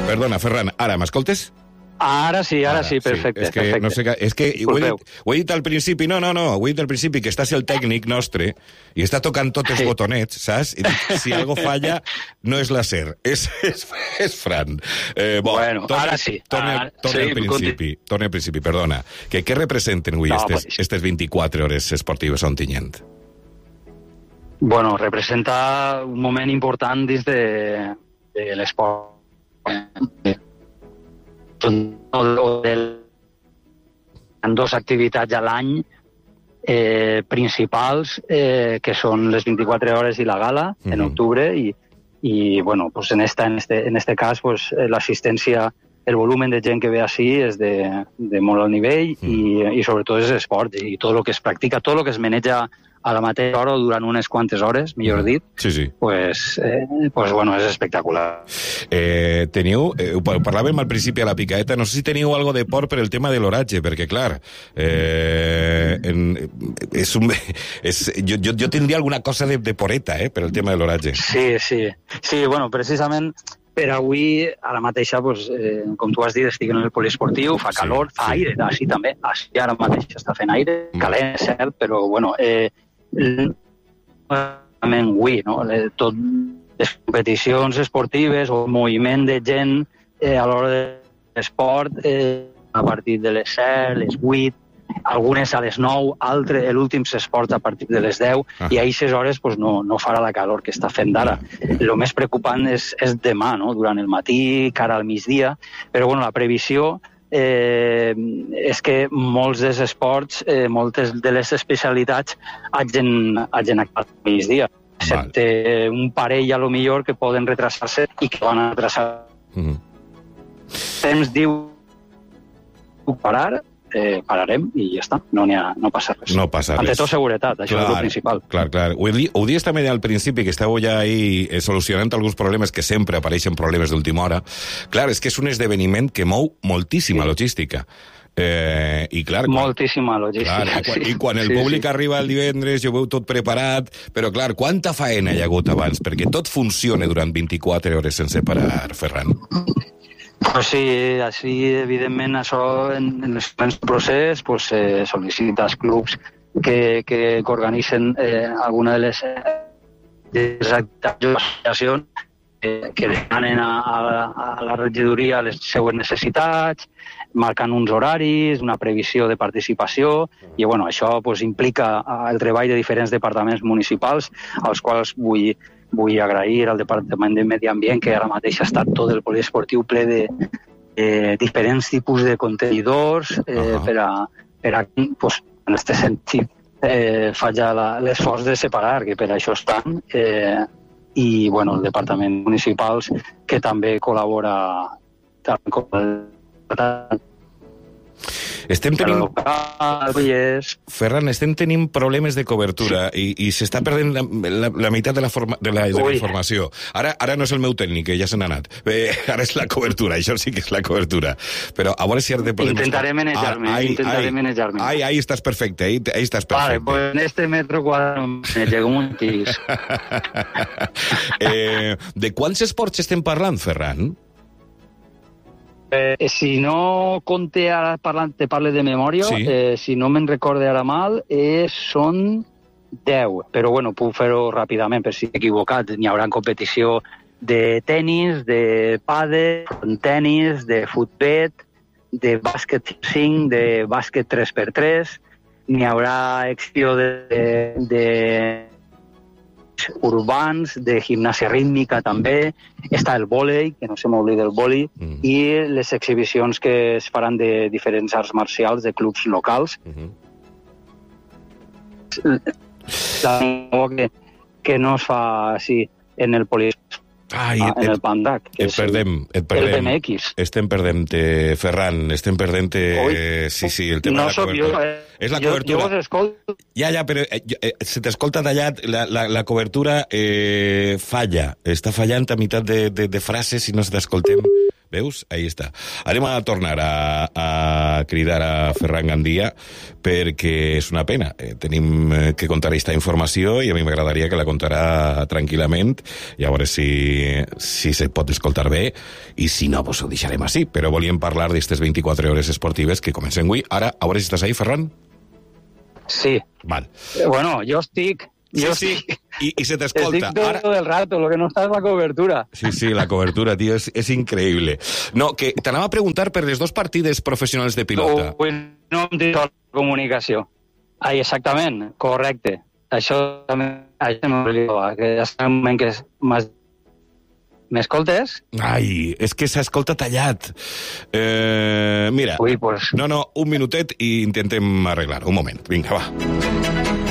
Perdona, Ferran, ara m'escoltes? Ara sí, perfecte. És que, perfecte. no sé, és que ho he dit al principi, no, ho he dit al principi, que estàs el tècnic nostre i està tocant tots els botonets, saps? I dic, si algo falla, no és la SER, és Fran. Bueno, ara sí. Torna al principi, perdona. Què representen avui aquestes 24 hores esportives a Ontinyent? Bueno, representa un moment important dins de l'esport. En dues activitats a l'any principals, que són les 24 hores i la gala, en octubre, i bueno, pues en este cas, pues, l'assistència, el volumen de gent que ve així és de molt alt nivell i sobretot és esport, i tot el que es practica, tot el que es maneja a la mateixa hora o durant unes quantes hores, millor dit, pues bueno, és espectacular. Parlàvem al principi a la picaeta, no sé si teniu algo de por per el tema de l'oratge, perquè clar, jo tindria alguna cosa de poreta, per el tema de l'oratge. Sí, bueno, precisament per avui, a la mateixa, com tu has dit, estic en el poliesportiu, fa calor, fa aire, així també, així ara mateix està fent aire, calent, cert, però bueno, avui, no? Tot les competicions esportives o el moviment de gent a l'hora de l'esport a partir de les 7, les 8, algunes a les 9, altres, l'últim s'esporta a partir de les 10, i a aquestes hores no farà la calor que està fent d'ara. El més preocupant és demà, no? Durant el matí, cara al migdia, però bueno, la previsió és que molts dels esports, moltes de les especialitats hagin acabat al migdia, excepte un parell a lo millor que poden retrasar-se i que van a retrasar. Temps diu parar, pararem i ja està, no passa res. No passa res. Ante tot seguretat, això és el principal. Clar. Ho dius també al principi, que esteu ja ahí solucionant alguns problemes que sempre apareixen problemes d'última hora. Clar, és que és un esdeveniment que mou moltíssima logística. I clar, moltíssima logística. I quan el públic arriba el divendres, jo veu tot preparat, però clar, quanta faena hi ha hagut abans perquè tot funcione durant 24 hores sense parar, Ferran? Pues sí, així, evidentment, això en el procés sol·licita als clubs que organitzen alguna de les activitats o associacions que demanen a la regidoria les seues necessitats, marcant uns horaris, una previsió de participació, i bueno, això implica el treball de diferents departaments municipals, als quals vull agrair al Departament de Medi Ambient, que ara mateix ha estat tot el poliesportiu ple de diferents tipus de contenidors per a en aquest sentit, falla l'esforç de separar, que per això estan, i bueno, el Departament Municipals, que també col·labora Ferran, estem tenint problemes de cobertura i s'està perdent la meitat de la informació. Ara no és el meu tècnic, que ja se n'ha anat. Ara és la cobertura, això sí que és la cobertura. Però a veure si ara podem... Intentaré manejar-me. Ahí estàs perfecte, ahí estàs perfecte. Vale, pues en este metro cuadrado me llegó un tis. De quants esports estem parlant, Ferran? Si no compte ara te parle de memòria, si no me'n recorde ara mal, són 10, però bueno, puc fer-ho ràpidament per si m'he equivocat. N'hi haurà competició de tennis, de pàdel, de tennis, de futbet, de bàsquet 5, de bàsquet 3x3, n'hi haurà exhibició de urbans, de gimnàsia rítmica també, està el vòlei, que no se m'oblida el vòlei, i les exhibicions que es faran de diferents arts marcials de clubs locals. Que no es fa així en el poliesportiu, en el Pandac, et perdem. El PMX. Estem perdent-te, Ferran, estem perdent-te... Sí, el tema de la cobertura. És la cobertura. Jo vos escolto. Ja, però se t'escolta tallat, la cobertura falla. Està fallant a meitat de frases i no se t'escoltem. Veus? Ahí està. Anem a tornar a cridar a Ferran Gandia perquè és una pena. Tenim que contar aquesta informació i a mi m'agradaria que la contarà tranquil·lament i a veure si se pot escoltar bé i si no, pues ho deixarem així. Però volíem parlar d'aquestes 24 hores esportives que comencen avui. Ara, a veure si estàs ahí, Ferran? Sí. Val. Bueno, jo estic... Sí. I se t'escolta. Estic tot el rato, lo que no està és la cobertura. Sí, la cobertura, tio, és increïble. No, que t'anava a preguntar per les dos partides professionals de pilota. No em dic la comunicació. Ai, exactament, correcte. Això també m'obliga, que ja està un moment que m'escoltes? Ai, és que s'escolta tallat. Mira, Ui, pues... no, un minutet i intentem arreglar-ho. Un moment, vinga, va.